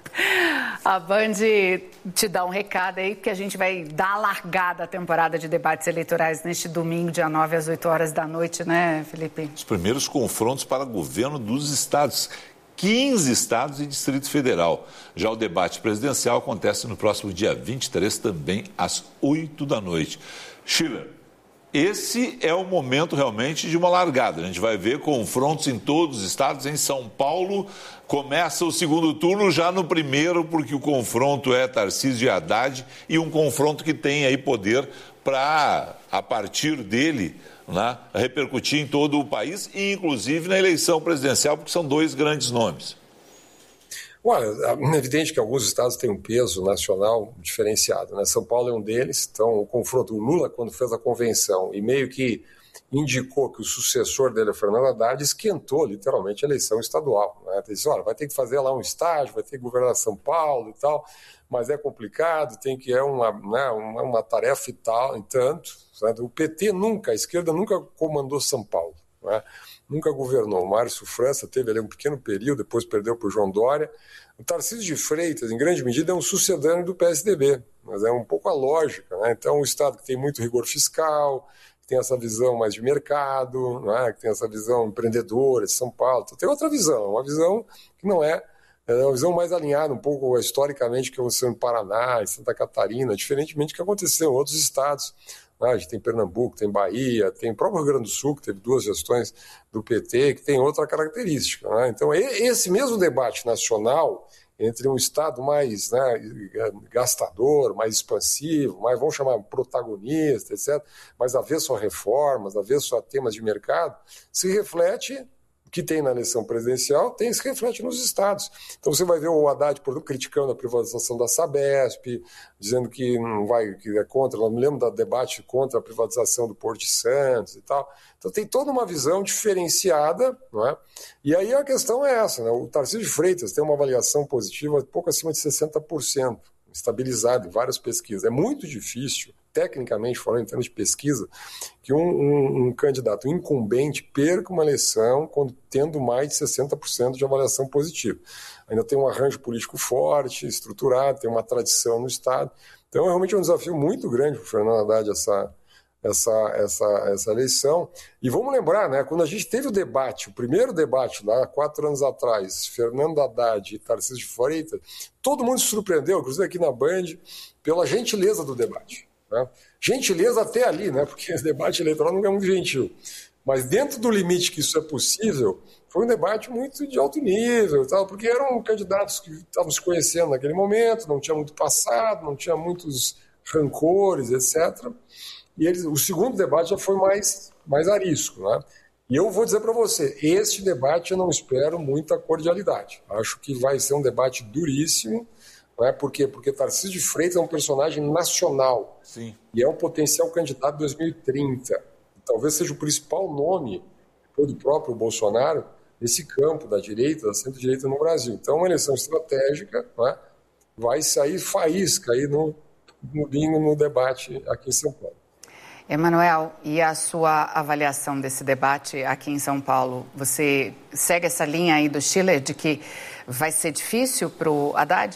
a Band te dá um recado aí, porque a gente vai dar a largada à temporada de debates eleitorais neste domingo, dia nove, às oito horas da noite, né, Felipe? Os primeiros confrontos para governo dos estados. quinze estados e Distrito Federal. Já o debate presidencial acontece no próximo dia vinte e três, também às oito da noite. Schiller, esse é o momento realmente de uma largada. A gente vai ver confrontos em todos os estados. Em São Paulo, começa o segundo turno já no primeiro, porque o confronto é Tarcísio e Haddad, e um confronto que tem aí poder para, a partir dele, né, repercutir em todo o país e inclusive na eleição presidencial, porque são dois grandes nomes. Olha, é evidente que alguns estados têm um peso nacional diferenciado, né? São Paulo é um deles, então o confronto, o Lula, quando fez a convenção e meio que indicou que o sucessor dele é Fernando Haddad, esquentou literalmente a eleição estadual, né? Disse, olha, vai ter que fazer lá um estágio, vai ter que governar São Paulo e tal, mas é complicado, tem que é uma, né, uma, uma tarefa e tal, e tanto. Né? O P T nunca, a esquerda nunca comandou São Paulo, né? Nunca governou. O Márcio França teve ali um pequeno período, depois perdeu para o João Dória. O Tarcísio de Freitas, em grande medida, é um sucedâneo do P S D B, mas é um pouco a lógica, né? Então, um estado que tem muito rigor fiscal, que tem essa visão mais de mercado, né? Que tem essa visão empreendedora de São Paulo, então, tem outra visão, uma visão que não é, é uma visão mais alinhada um pouco historicamente que aconteceu em Paraná, em Santa Catarina, diferentemente do que aconteceu em outros estados. A gente tem Pernambuco, tem Bahia, tem o próprio Rio Grande do Sul, que teve duas gestões do P T, que tem outra característica, né? Então, esse mesmo debate nacional entre um Estado mais, né, gastador, mais expansivo, mais, vamos chamar, protagonista, etcétera, mais avesso a reformas, avesso a temas de mercado, se reflete... que tem na eleição presidencial, tem, se reflete nos estados. Então você vai ver o Haddad, por exemplo, criticando a privatização da Sabesp, dizendo que não vai, que é contra, eu me lembro do debate contra a privatização do Porto de Santos e tal. Então tem toda uma visão diferenciada, não é? E aí a questão é essa, né? O Tarcísio de Freitas tem uma avaliação positiva pouco acima de sessenta por cento, estabilizado em várias pesquisas. É muito difícil, tecnicamente falando, em termos de pesquisa, que um, um, um candidato incumbente perca uma eleição quando tendo mais de sessenta por cento de avaliação positiva. Ainda tem um arranjo político forte, estruturado, tem uma tradição no Estado. Então, é realmente um desafio muito grande para o Fernando Haddad essa, essa, essa, essa eleição. E vamos lembrar, né, quando a gente teve o debate, o primeiro debate, lá quatro anos atrás, Fernando Haddad e Tarcísio de Freitas, todo mundo se surpreendeu, inclusive aqui na Band, pela gentileza do debate. Né? Gentileza até ali, né? Porque esse debate eleitoral não é muito gentil. Mas dentro do limite que isso é possível, foi um debate muito de alto nível, tal, porque eram candidatos que estavam se conhecendo naquele momento, não tinha muito passado, não tinha muitos rancores, etcétera. E eles, o segundo debate já foi mais, mais arisco. Né? E eu vou dizer para você, este debate eu não espero muita cordialidade. Acho que vai ser um debate duríssimo. Não é? Por quê? Porque Tarcísio de Freitas é um personagem nacional. Sim. E é um potencial candidato em dois mil e trinta. Talvez seja o principal nome, depois do próprio Bolsonaro, nesse campo da direita, da centro-direita no Brasil. Então, é uma eleição estratégica, não é? vai sair faísca aí no, no domingo no debate aqui em São Paulo. Emanuel, e a sua avaliação desse debate aqui em São Paulo? Você segue essa linha aí do Schiller de que vai ser difícil para o Haddad?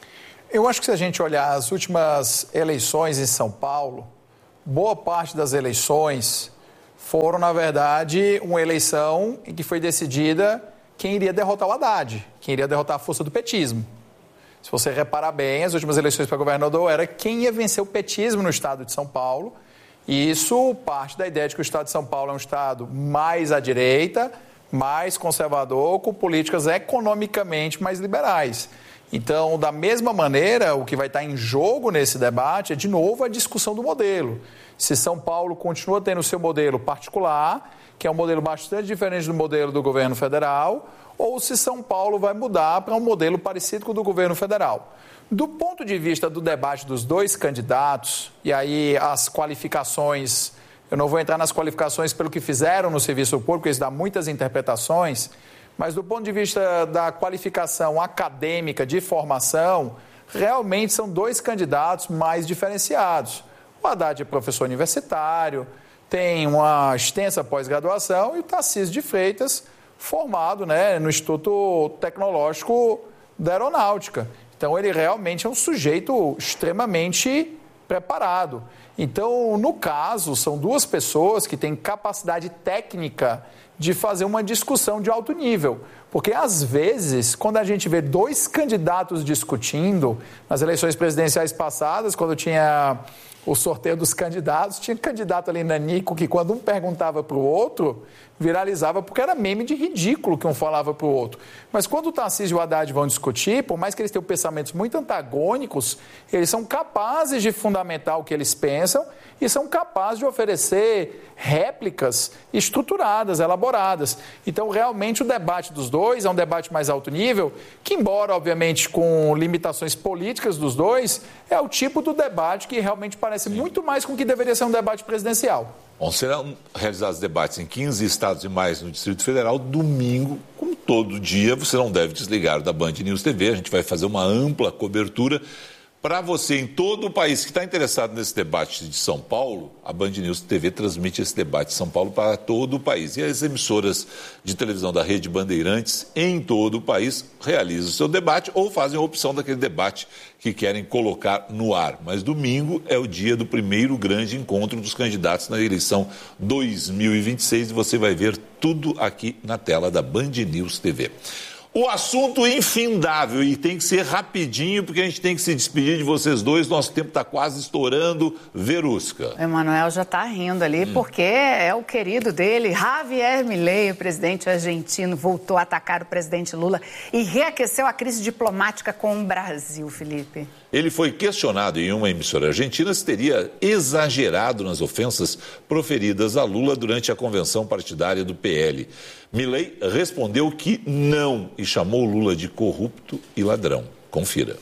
Eu acho que se a gente olhar as últimas eleições em São Paulo, boa parte das eleições foram, na verdade, uma eleição em que foi decidida quem iria derrotar o Haddad, quem iria derrotar a força do petismo. Se você reparar bem, as últimas eleições para governador era quem ia vencer o petismo no estado de São Paulo. E isso parte da ideia de que o estado de São Paulo é um estado mais à direita, mais conservador, com políticas economicamente mais liberais. Então, da mesma maneira, o que vai estar em jogo nesse debate é, de novo, a discussão do modelo. Se São Paulo continua tendo o seu modelo particular, que é um modelo bastante diferente do modelo do governo federal, ou se São Paulo vai mudar para um modelo parecido com o do governo federal. Do ponto de vista do debate dos dois candidatos, e aí as qualificações, eu não vou entrar nas qualificações pelo que fizeram no serviço público, porque isso dá muitas interpretações, mas do ponto de vista da qualificação acadêmica de formação, realmente são dois candidatos mais diferenciados. O Haddad é professor universitário, tem uma extensa pós-graduação, e o Tarcísio de Freitas, formado, né, no Instituto Tecnológico da Aeronáutica. Então, ele realmente é um sujeito extremamente preparado. Então, no caso, são duas pessoas que têm capacidade técnica de fazer uma discussão de alto nível. Porque, às vezes, quando a gente vê dois candidatos discutindo, nas eleições presidenciais passadas, quando tinha o sorteio dos candidatos, tinha candidato ali nanico que, quando um perguntava para o outro, viralizava porque era meme de ridículo que um falava para o outro. Mas quando o Tarcísio e o Haddad vão discutir, por mais que eles tenham pensamentos muito antagônicos, eles são capazes de fundamentar o que eles pensam e são capazes de oferecer réplicas estruturadas, elaboradas. Então, realmente, o debate dos dois é um debate mais alto nível, que, embora, obviamente, com limitações políticas dos dois, é o tipo do debate que realmente parece Sim. muito mais com o que deveria ser um debate presidencial. Bom, serão realizados debates em quinze estados e mais no Distrito Federal, domingo, como todo dia. Você não deve desligar da Band News T V, a gente vai fazer uma ampla cobertura. Para você em todo o país que está interessado nesse debate de São Paulo, a Band News T V transmite esse debate de São Paulo para todo o país. E as emissoras de televisão da Rede Bandeirantes em todo o país realizam o seu debate ou fazem a opção daquele debate que querem colocar no ar. Mas domingo é o dia do primeiro grande encontro dos candidatos na eleição dois mil e vinte e seis e você vai ver tudo aqui na tela da Band News T V. O assunto infindável, e tem que ser rapidinho, porque a gente tem que se despedir de vocês dois, nosso tempo está quase estourando. Verusca. O Emanuel já está rindo ali, hum. porque é o querido dele, Javier Milei, o presidente argentino, voltou a atacar o presidente Lula e reaqueceu a crise diplomática com o Brasil, Felipe. Ele foi questionado em uma emissora argentina se teria exagerado nas ofensas proferidas a Lula durante a convenção partidária do P L. Milei respondeu que não e chamou Lula de corrupto e ladrão. Confira.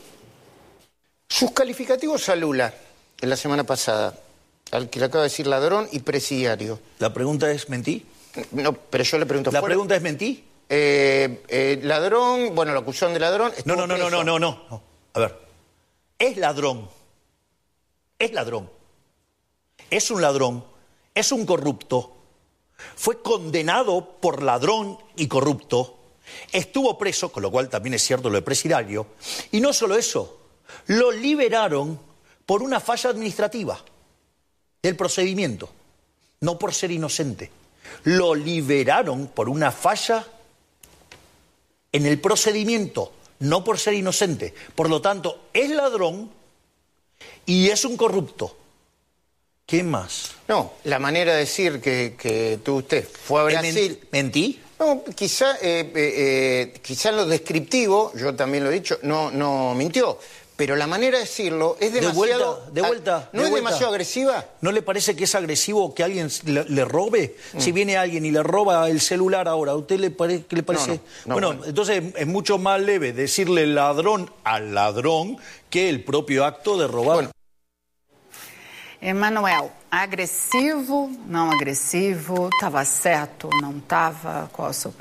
Sus calificativos a Lula en la semana pasada, al que le acaba de decir ladrón y presidiario. La pregunta es ¿mentí? No, pero yo le pregunto... ¿La fuera, pregunta es mentí? Eh, eh, ladrón, bueno, la acusación de ladrón... No, no, no, no, no, no, no, no. A ver, es ladrón, es ladrón, es un ladrón, es un corrupto, fue condenado por ladrón y corrupto, estuvo preso, con lo cual también es cierto lo de presidiario, y no solo eso, lo liberaron por una falla administrativa del procedimiento, no por ser inocente. Lo liberaron por una falla en el procedimiento, no por ser inocente. Por lo tanto, es ladrón y es un corrupto. ¿Qué más? No, la manera de decir que, que tú usted fue a Brasil... ¿Mentí? No, quizá, eh, eh, quizá en lo descriptivo, yo también lo he dicho, no, no mintió. Pero la manera de decirlo es demasiado... De vuelta, de vuelta. ¿No de es vuelta. demasiado agresiva? ¿No le parece que es agresivo que alguien le, le robe? Mm. Si viene alguien y le roba el celular ahora, ¿a usted le, pare, qué le parece? No, no, no, bueno, bueno, entonces es mucho más leve decirle ladrón al ladrón que el propio acto de robar. Bueno. Emanuel, agressivo, não agressivo, estava certo, não estava? Qual a sua opinião?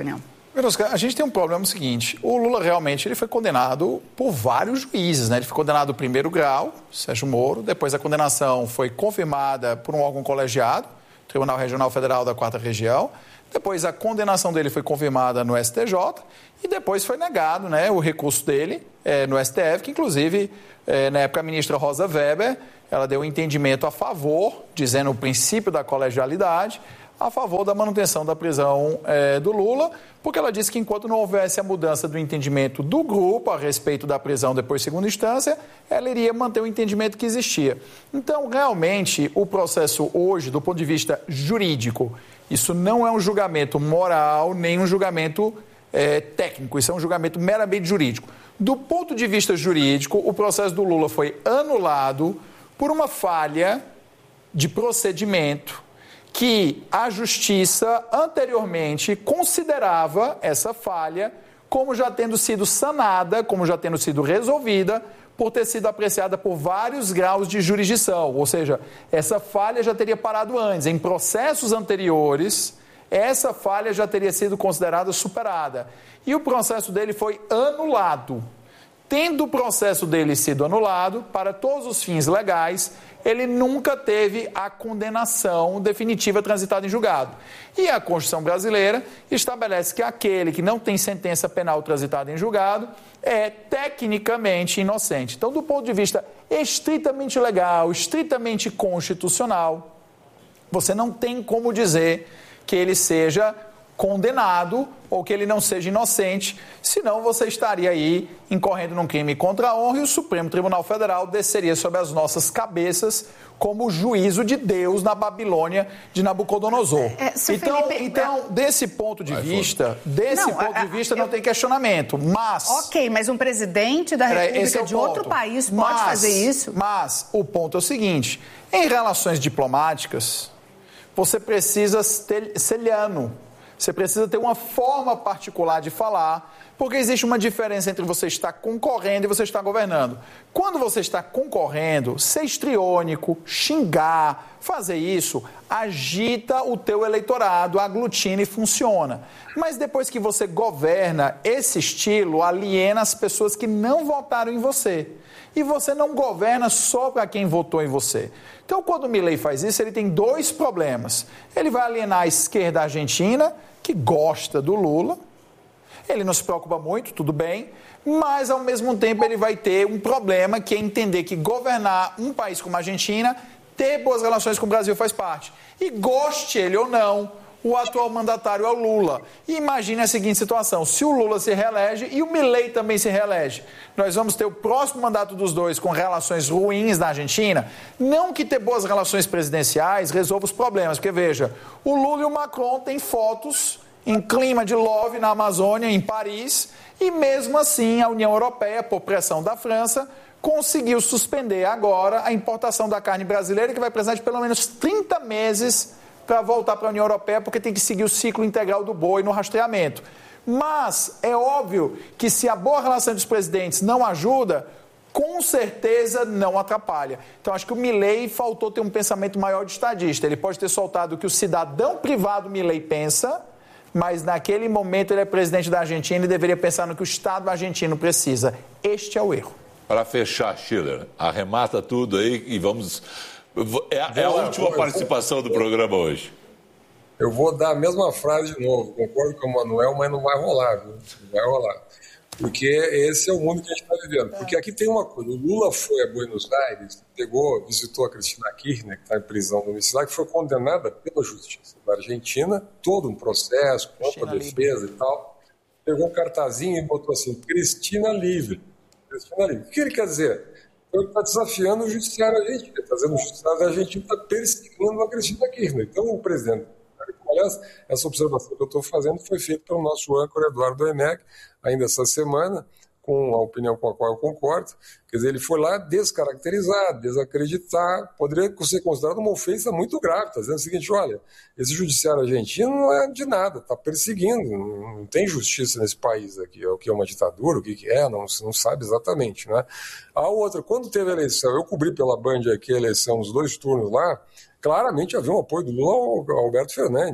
A gente tem um problema seguinte, o Lula realmente ele foi condenado por vários juízes, né? Ele foi condenado no primeiro grau, Sérgio Moro, depois a condenação foi confirmada por um órgão colegiado, Tribunal Regional Federal da Quarta Região, depois a condenação dele foi confirmada no S T J e depois foi negado, né, o recurso dele é, no S T F, que inclusive, é, na época a ministra Rosa Weber, ela deu um entendimento a favor, dizendo o princípio da colegialidade, a favor da manutenção da prisão é, do Lula, porque ela disse que enquanto não houvesse a mudança do entendimento do grupo a respeito da prisão depois de segunda instância, ela iria manter o entendimento que existia. Então, realmente, o processo hoje, do ponto de vista jurídico, isso não é um julgamento moral, nem um julgamento é, técnico, isso é um julgamento meramente jurídico. Do ponto de vista jurídico, o processo do Lula foi anulado por uma falha de procedimento que a Justiça anteriormente considerava essa falha como já tendo sido sanada, como já tendo sido resolvida, por ter sido apreciada por vários graus de jurisdição. Ou seja, essa falha já teria parado antes. Em processos anteriores, essa falha já teria sido considerada superada. E o processo dele foi anulado. Tendo o processo dele sido anulado, para todos os fins legais, ele nunca teve a condenação definitiva transitada em julgado. E a Constituição brasileira estabelece que aquele que não tem sentença penal transitada em julgado é tecnicamente inocente. Então, do ponto de vista estritamente legal, estritamente constitucional, você não tem como dizer que ele seja condenado ou que ele não seja inocente, senão você estaria aí incorrendo num crime contra a honra e o Supremo Tribunal Federal desceria sobre as nossas cabeças como o juízo de Deus na Babilônia de Nabucodonosor. É, então, Felipe, então é... desse ponto de Vai, vista, desse não, ponto a, de vista eu... não tem questionamento, mas... Ok, mas um presidente da República é de outro país pode mas, fazer isso? Mas o ponto é o seguinte, em relações diplomáticas, você precisa ser, ser liano. Você precisa ter uma forma particular de falar, porque existe uma diferença entre você estar concorrendo e você estar governando. Quando você está concorrendo, ser histriônico, xingar, fazer isso, agita o teu eleitorado, aglutina e funciona. Mas depois que você governa, esse estilo aliena as pessoas que não votaram em você. E você não governa só para quem votou em você. Então, quando o Milei faz isso, ele tem dois problemas. Ele vai alienar a esquerda argentina, que gosta do Lula, ele não se preocupa muito, tudo bem, mas ao mesmo tempo ele vai ter um problema que é entender que governar um país como a Argentina, ter boas relações com o Brasil faz parte. E goste ele ou não, o atual mandatário é o Lula. E imagine a seguinte situação, se o Lula se reelege e o Milei também se reelege, nós vamos ter o próximo mandato dos dois com relações ruins na Argentina, não que ter boas relações presidenciais resolva os problemas, porque veja, o Lula e o Macron têm fotos em clima de love na Amazônia, em Paris, e mesmo assim a União Europeia, por pressão da França, conseguiu suspender agora a importação da carne brasileira, que vai precisar de pelo menos trinta meses para voltar para a União Europeia, porque tem que seguir o ciclo integral do boi no rastreamento. Mas é óbvio que se a boa relação dos presidentes não ajuda, com certeza não atrapalha. Então acho que o Milei faltou ter um pensamento maior de estadista. Ele pode ter soltado o que o cidadão privado Milei pensa, mas naquele momento ele é presidente da Argentina e deveria pensar no que o Estado argentino precisa. Este é o erro. Para fechar, Schiller, arremata tudo aí e vamos... É a, é a última participação do programa hoje. Eu vou dar a mesma frase de novo. Concordo com o Manuel, mas não vai rolar, viu? Não vai rolar. Porque esse é o mundo que a gente está vivendo. Porque aqui tem uma coisa. O Lula foi a Buenos Aires, pegou, visitou a Cristina Kirchner, que está em prisão domiciliar, que foi condenada pela Justiça da Argentina, todo um processo, com ampla defesa e tal. Pegou um cartazinho e botou assim, Cristina livre. Cristina livre. O que ele quer dizer? Ele está desafiando o judiciário argentino, está dizendo que o judiciário argentino está perseguindo a Cristina Kirchner. Então, o presidente, aliás, essa observação que eu estou fazendo foi feita pelo nosso âncora Eduardo Emek, ainda essa semana, com a opinião com a qual eu concordo. Quer dizer, ele foi lá descaracterizar, desacreditar, poderia ser considerado uma ofensa muito grave. Está dizendo o seguinte, olha, esse judiciário argentino não é de nada, está perseguindo, não tem justiça nesse país aqui. O que é uma ditadura, o que é, não, não sabe exatamente. Né? A outra, quando teve a eleição, eu cobri pela Band aqui a eleição, os dois turnos lá, claramente havia um apoio do Lula ao Alberto Fernandes.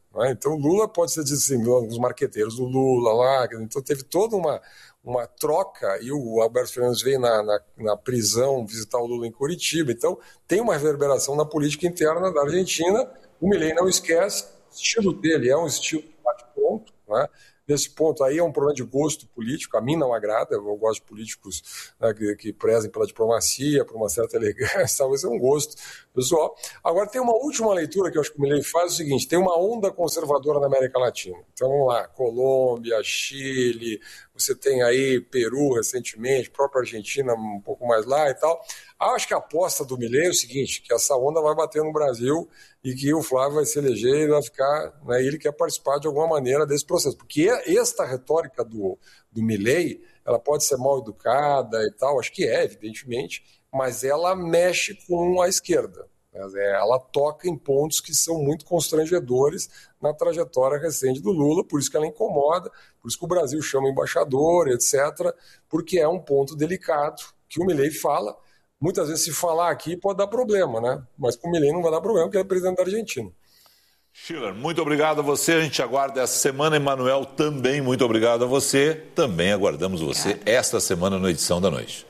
Né? Então, Lula pode ser, assim, os marqueteiros do Lula lá, então teve toda uma, uma troca, e o Alberto Fernandes veio na, na, na prisão visitar o Lula em Curitiba, então tem uma reverberação na política interna da Argentina. O Milei não esquece, o estilo dele é um estilo de bate-ponto, né? Nesse ponto aí é um problema de gosto político, a mim não agrada, eu gosto de políticos, né, que, que prezem pela diplomacia, por uma certa elegância, talvez é um gosto pessoal. Agora tem uma última leitura que eu acho que o Milei faz, é o seguinte: tem uma onda conservadora na América Latina. Então vamos lá, Colômbia, Chile, você tem aí Peru recentemente, própria Argentina um pouco mais lá e tal. Acho que a aposta do Milei é o seguinte, que essa onda vai bater no Brasil e que o Flávio vai se eleger e vai ficar, né, ele quer participar de alguma maneira desse processo. Porque esta retórica do, do Milei, ela pode ser mal educada e tal, acho que é, evidentemente, mas ela mexe com a esquerda. Ela toca em pontos que são muito constrangedores na trajetória recente do Lula, por isso que ela incomoda, por isso que o Brasil chama embaixador, etcétera, porque é um ponto delicado que o Milei fala. Muitas vezes, se falar aqui, pode dar problema, né? Mas com o Milei não vai dar problema, porque ele é presidente da Argentina. Schiller, muito obrigado a você. A gente aguarda essa semana. Emanuel, também muito obrigado a você. Também aguardamos você obrigado. Esta semana na edição da noite.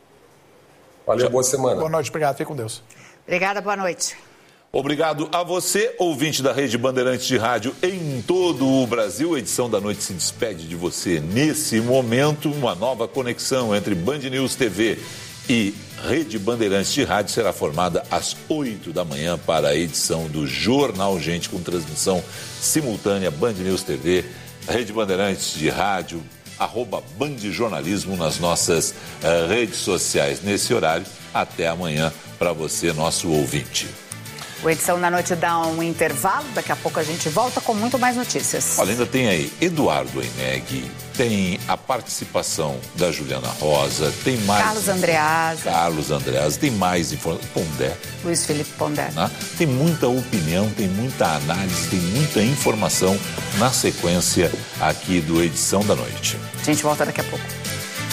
Valeu, Tchau. Boa semana. Boa noite, obrigado. Fique com Deus. Obrigada, boa noite. Obrigado a você, ouvinte da Rede Bandeirantes de Rádio em todo o Brasil. A edição da noite se despede de você nesse momento. Uma nova conexão entre Band News T V e Rede Bandeirantes de Rádio será formada às oito da manhã para a edição do Jornal Gente, com transmissão simultânea Band News T V, Rede Bandeirantes de Rádio, arroba Band Jornalismo nas nossas uh, redes sociais. Nesse horário, até amanhã para você, nosso ouvinte. O Edição da Noite dá um intervalo, daqui a pouco a gente volta com muito mais notícias. Olha, ainda tem aí Eduardo Eneg, tem a participação da Juliana Rosa, tem mais... Carlos Andreasa. Carlos Andreasa, tem mais informação. Pondé. Luiz Felipe Pondé. Né? Tem muita opinião, tem muita análise, tem muita informação na sequência aqui do Edição da Noite. A gente volta daqui a pouco.